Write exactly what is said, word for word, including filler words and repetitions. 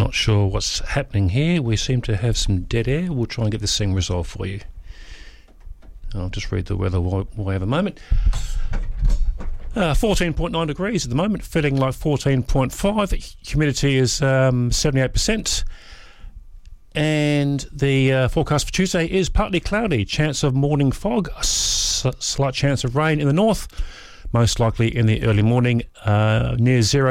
Not sure what's happening here. We seem to have some dead air. We'll try and get this thing resolved for you. I'll just read the weather while we have a moment. Uh, fourteen point nine degrees at the moment, feeling like fourteen point five. Humidity is um, seventy-eight percent. And the uh, forecast for Tuesday is partly cloudy, chance of morning fog, a s- slight chance of rain in the north, most likely in the early morning, uh, near zero